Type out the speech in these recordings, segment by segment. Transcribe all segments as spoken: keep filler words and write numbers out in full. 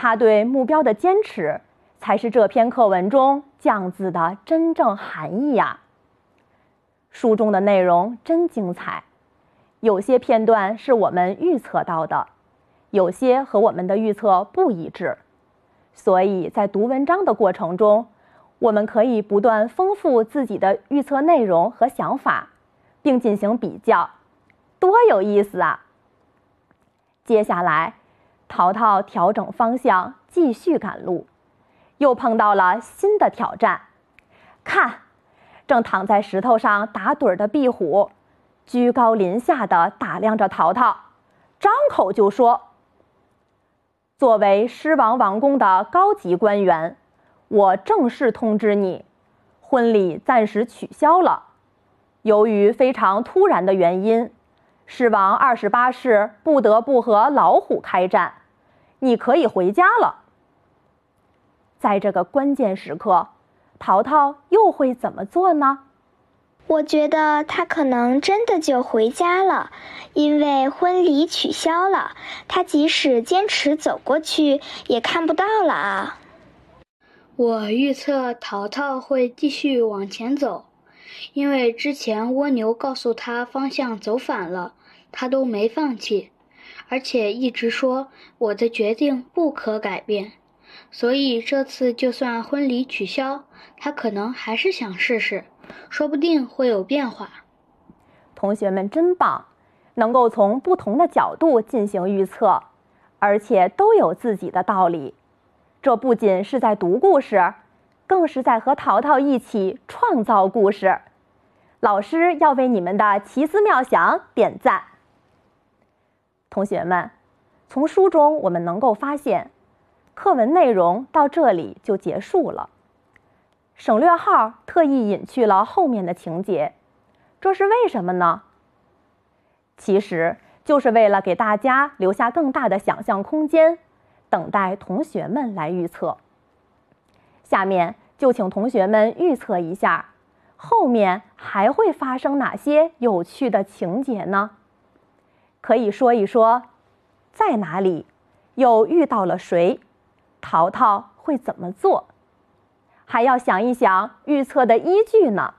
他对目标的坚持，才是这篇课文中酱字的真正含义呀。书中的内容真精彩，有些片段是我们预测到的，有些和我们的预测不一致。所以在读文章的过程中，我们可以不断丰富自己的预测内容和想法，并进行比较，多有意思啊！接下来，淘淘调整方向，继续赶路，又碰到了新的挑战。看，正躺在石头上打盹的壁虎，居高临下地打量着淘淘，张口就说：作为狮王王宫的高级官员，我正式通知你，婚礼暂时取消了。由于非常突然的原因，狮王二十八世不得不和老虎开战，你可以回家了。在这个关键时刻，淘淘又会怎么做呢？ 我觉得他可能真的就回家了，因为婚礼取消了，他即使坚持走过去，也看不到了啊。 我预测淘淘会继续往前走，因为之前蜗牛告诉他方向走反了，他都没放弃，而且一直说我的决定不可改变。所以这次就算婚礼取消，他可能还是想试试，说不定会有变化。 同学们真棒，能够从不同的角度进行预测，而且都有自己的道理。这不仅是在读故事，更是在和淘淘一起创造故事。老师要为你们的奇思妙想点赞。同学们，从书中我们能够发现，课文内容到这里就结束了。省略号特意隐去了后面的情节，这是为什么呢？其实就是为了给大家留下更大的想象空间，等待同学们来预测。下面就请同学们预测一下，后面还会发生哪些有趣的情节呢？可以说一说，在哪里，又遇到了谁，淘淘会怎么做？还要想一想预测的依据呢。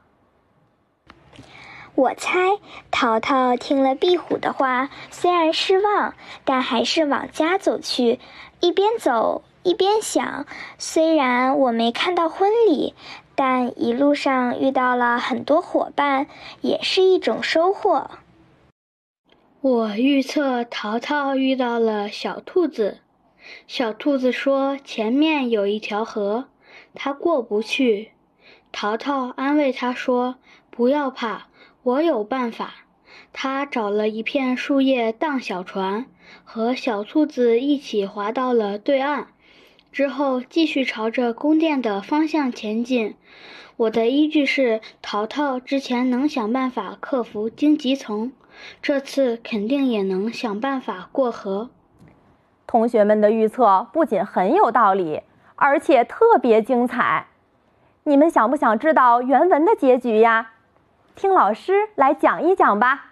我猜淘淘听了壁虎的话，虽然失望，但还是往家走去，一边走一边想，虽然我没看到婚礼，但一路上遇到了很多伙伴，也是一种收获。 我预测淘淘遇到了小兔子，小兔子说前面有一条河，它过不去。淘淘安慰他说，不要怕，我有办法。他找了一片树叶当小船，和小兔子一起划到了对岸，之后继续朝着宫殿的方向前进。我的依据是淘淘之前能想办法克服荆棘层，这次肯定也能想办法过河。 同学们的预测不仅很有道理，而且特别精彩。你们想不想知道原文的结局呀？听老师来讲一讲吧。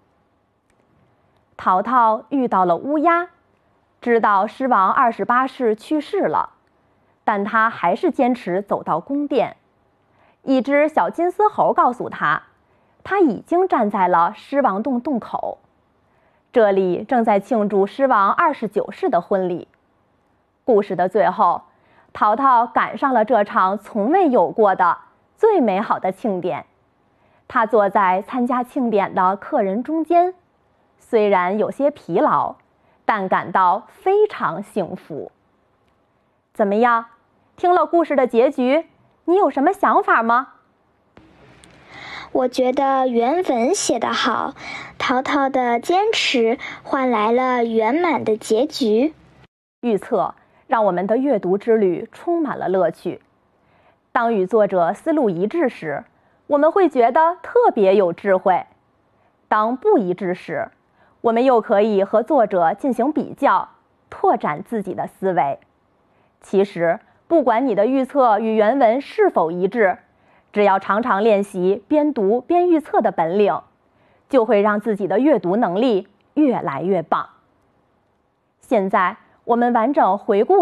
淘淘遇到了乌鸦，知道狮王二十八世去世了，但他还是坚持走到宫殿。一只小金丝猴告诉他，他已经站在了狮王洞洞口，这里正在庆祝狮王二十九世的婚礼。故事的最后，淘淘赶上了这场从未有过的最美好的庆典。他坐在参加庆典的客人中间，虽然有些疲劳，但感到非常幸福。怎么样？听了故事的结局，你有什么想法吗？ 我觉得原文写得好，淘淘的坚持换来了圆满的结局。 预测让我们的阅读之旅充满了乐趣。当与作者思路一致时，我们会觉得特别有智慧；当不一致时，我们又可以和作者进行比较，拓展自己的思维。其实，不管你的预测与原文是否一致，只要常常练习边读边预测的本领，就会让自己的阅读能力越来越棒。现在，我们完整回顾